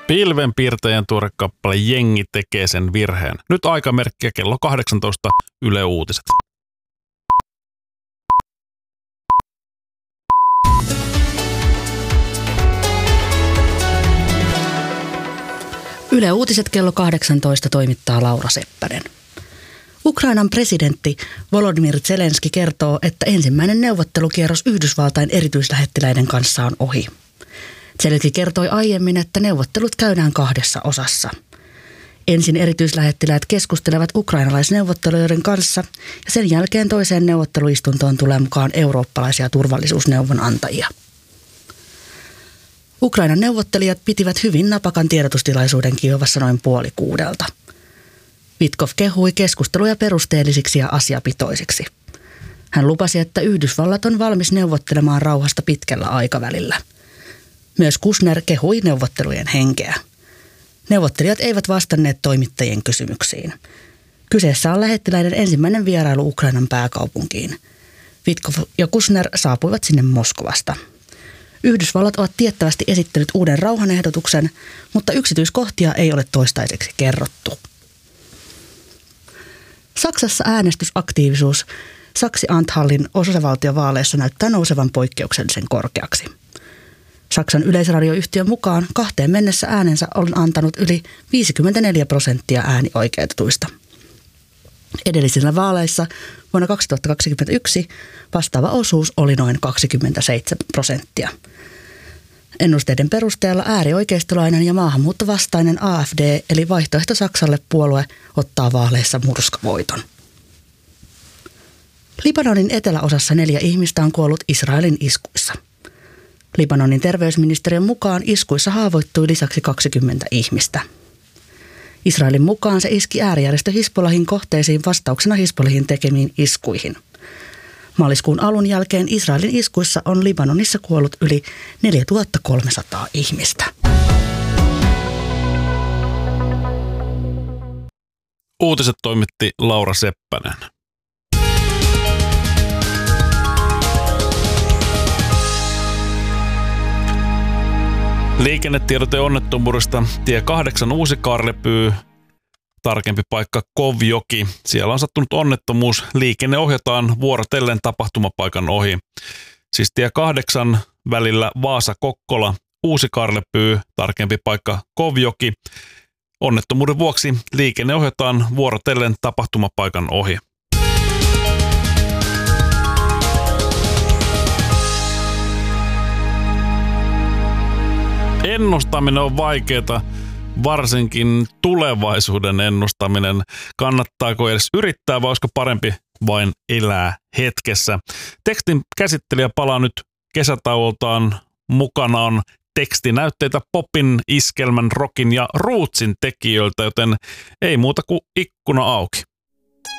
Pilvenpiirtäjän tuore kappale Jengi tekee sen virheen. Nyt aikamerkkiä kello 18 Yle Uutiset. Yle Uutiset kello 18 toimittaa Laura Seppänen. Ukrainan presidentti Volodymyr Zelenski kertoo, että ensimmäinen neuvottelukierros Yhdysvaltain erityislähettiläiden kanssa on ohi. Zelenski kertoi aiemmin, että neuvottelut käydään 2 osassa. Ensin erityislähettiläät keskustelevat ukrainalaisneuvottelijoiden kanssa ja sen jälkeen toiseen neuvotteluistuntoon tulee mukaan eurooppalaisia turvallisuusneuvonantajia. Ukrainan neuvottelijat pitivät hyvin napakan tiedotustilaisuuden Kiovassa noin 5:30. Witkov kehui keskusteluja perusteellisiksi ja asiapitoisiksi. Hän lupasi, että Yhdysvallat on valmis neuvottelemaan rauhasta pitkällä aikavälillä. Myös Kushner kehui neuvottelujen henkeä. Neuvottelijat eivät vastanneet toimittajien kysymyksiin. Kyseessä on lähettiläiden ensimmäinen vierailu Ukrainan pääkaupunkiin. Witkov ja Kushner saapuivat sinne Moskovasta. Yhdysvallat ovat tiettävästi esittänyt uuden rauhanehdotuksen, mutta yksityiskohtia ei ole toistaiseksi kerrottu. Saksassa äänestysaktiivisuus Saksi-Anhaltin osavaltiovaaleissa näyttää nousevan poikkeuksellisen korkeaksi. Saksan yleisradioyhtiön mukaan 2 mennessä äänensä on antanut yli 54% äänioikeutetuista. Edellisillä vaaleissa vuonna 2021 vastaava osuus oli noin 27%. Ennusteiden perusteella äärioikeistolainen ja maahanmuuttovastainen AfD eli Vaihtoehto Saksalle puolue ottaa vaaleissa murskavoiton. Libanonin eteläosassa 4 ihmistä on kuollut Israelin iskuissa. Libanonin terveysministeriön mukaan iskuissa haavoittui lisäksi 20 ihmistä. Israelin mukaan se iski äärijärjestö Hizbollahin kohteisiin vastauksena Hizbollahin tekemiin iskuihin. Maaliskuun alun jälkeen Israelin iskuissa on Libanonissa kuollut yli 4300 ihmistä. Uutiset toimitti Laura Seppänen. Liikennetiedote onnettomuudesta. Tie 8 Uusi-Kaarlepyy, tarkempi paikka Kovjoki. Siellä on sattunut onnettomuus. Liikenne ohjataan vuorotellen tapahtumapaikan ohi. Siis tie 8 välillä Vaasa-Kokkola, Uusi-Kaarlepyy, tarkempi paikka Kovjoki. Onnettomuuden vuoksi liikenne ohjataan vuorotellen tapahtumapaikan ohi. Ennustaminen on vaikeaa, varsinkin tulevaisuuden ennustaminen. Kannattaako edes yrittää vai olisiko parempi vain elää hetkessä? Tekstin käsittelijä palaa nyt kesätauoltaan. Mukana on tekstinäytteitä popin, iskelmän, rockin ja rootsin tekijöiltä, joten ei muuta kuin ikkuna auki.